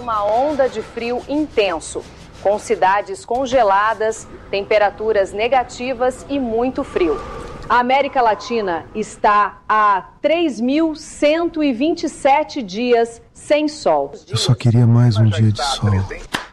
uma onda de frio intenso, com cidades congeladas, temperaturas negativas e muito frio. A América Latina está há 3.127 dias sem sol. Eu só queria mais um dia de sol.